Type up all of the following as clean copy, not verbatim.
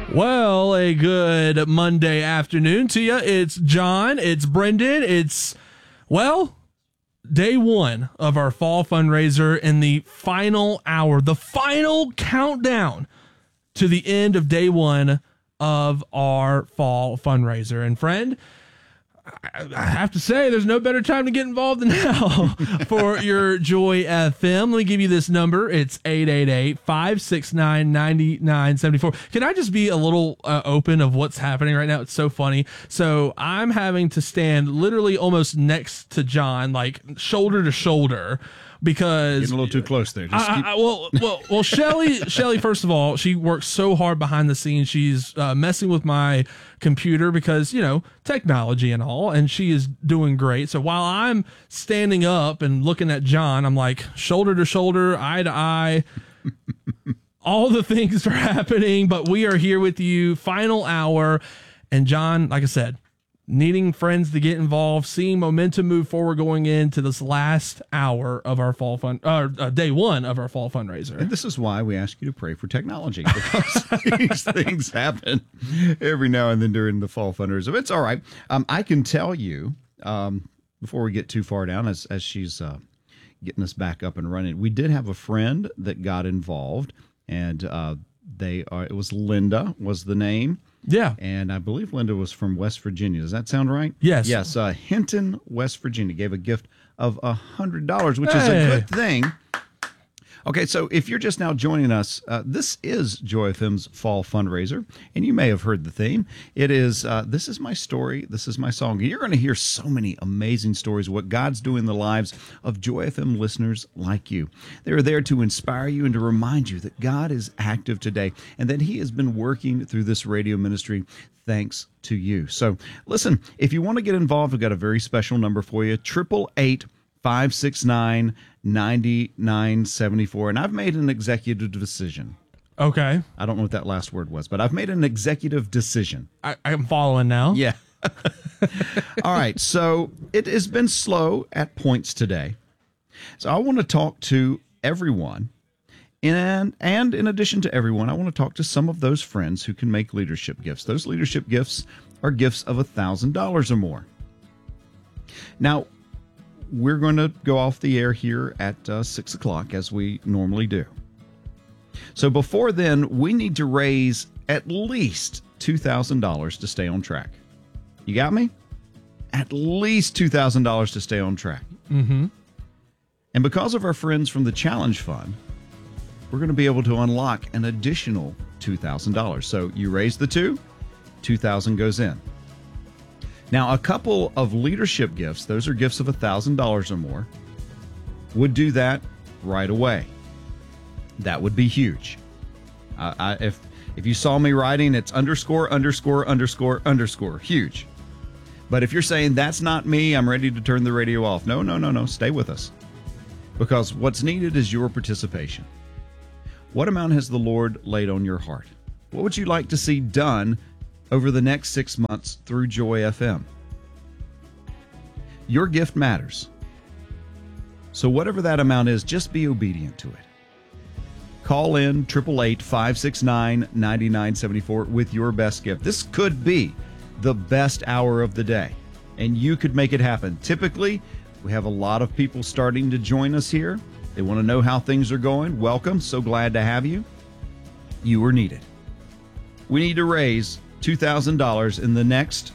Well, a good Monday afternoon to you. It's John, it's Brendan, day one of our fall fundraiser in the final hour, the final countdown to the end of day one of our fall fundraiser. And friend, I have to say, there's no better time to get involved than now for your Joy FM. Let me give you this number. It's 888-569-9974. Can I just be a little open of what's happening right now? It's so funny. So I'm having to stand literally almost next to John, like shoulder to shoulder, because getting a little too close there. Well, Shelly, first of all, she works so hard behind the scenes. She's messing with my computer because, technology and all, and she is doing great. So while I'm standing up and looking at John, I'm like shoulder to shoulder, eye to eye. All the things are happening, but we are here with you, final hour. And John, like I said, needing friends to get involved, seeing momentum move forward going into this last hour of our fall day one of our fall fundraiser. And this is why we ask you to pray for technology, because these things happen every now and then during the fall fundraiser. It's all right. I can tell you, before we get too far down, as she's getting us back up and running, we did have a friend that got involved, and it was Linda was the name. Yeah. And I believe Linda was from West Virginia. Does that sound right? Yes. Yes. Hinton, West Virginia gave a gift of $100, which is a good thing. Okay, so if you're just now joining us, this is Joy FM's fall fundraiser, and you may have heard the theme. It is, this is my story, this is my song. You're going to hear so many amazing stories of what God's doing in the lives of Joy FM listeners like you. They're there to inspire you and to remind you that God is active today and that He has been working through this radio ministry thanks to you. So listen, if you want to get involved, we've got a very special number for you, 888-569-9974. And I've made an executive decision. Okay. I don't know what that last word was, but I've made an executive decision. I'm following now. Yeah. All right. So it has been slow at points today. So I want to talk to everyone. And in addition to everyone, I want to talk to some of those friends who can make leadership gifts. Those leadership gifts are gifts of $1,000 or more. Now, we're going to go off the air here at 6 o'clock, as we normally do. So before then, we need to raise at least $2,000 to stay on track. You got me? At least $2,000 to stay on track. Mm-hmm. And because of our friends from the Challenge Fund, we're going to be able to unlock an additional $2,000. So you raise the $2,000 goes in. Now, a couple of leadership gifts, those are gifts of $1,000 or more, would do that right away. That would be huge. If you saw me writing, it's underscore, underscore, underscore, underscore, huge. But if you're saying, that's not me, I'm ready to turn the radio off. No, stay with us. Because what's needed is your participation. What amount has the Lord laid on your heart? What would you like to see done over the next 6 months through Joy FM? Your gift matters. So whatever that amount is, just be obedient to it. Call in 888-569-9974 with your best gift. This could be the best hour of the day, and you could make it happen. Typically, we have a lot of people starting to join us here. They want to know how things are going. Welcome. So glad to have you. You are needed. We need to raise $2,000 in the next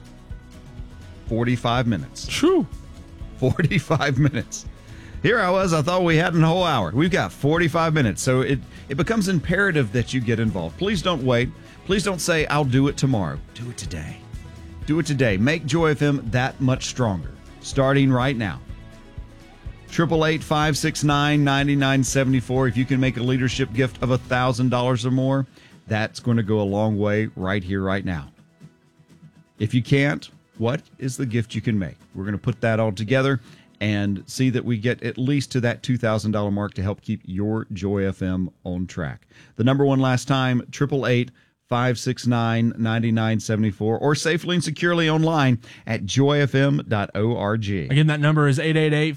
45 minutes. True. 45 minutes. Here I was, I thought we had a whole hour. We've got 45 minutes. So it becomes imperative that you get involved. Please don't wait. Please don't say, I'll do it tomorrow. Do it today. Do it today. Make Joy FM that much stronger, starting right now. 888-569-9974. If you can make a leadership gift of $1,000 or more, that's going to go a long way right here, right now. If you can't, what is the gift you can make? We're going to put that all together and see that we get at least to that $2,000 mark to help keep your Joy FM on track. The number one last time, 888 888-569-9974 or safely and securely online at joyfm.org. Again, that number is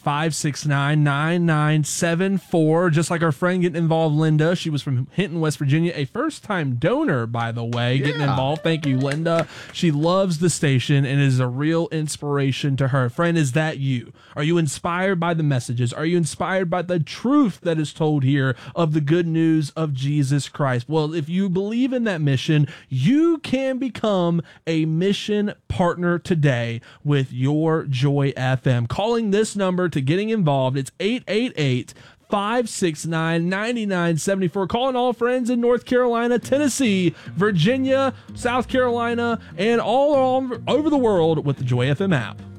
888-569-9974. Just like our friend getting involved, Linda. She was from Hinton, West Virginia, a first-time donor, by the way, getting involved. Thank you, Linda. She loves the station and is a real inspiration to her. Friend, is that you? Are you inspired by the messages? Are you inspired by the truth that is told here of the good news of Jesus Christ? Well, if you believe in that mission, you can become a mission partner today with your Joy FM. Calling this number to getting involved, it's 888-569-9974. Calling all friends in North Carolina, Tennessee, Virginia, South Carolina, and all over the world with the Joy FM app.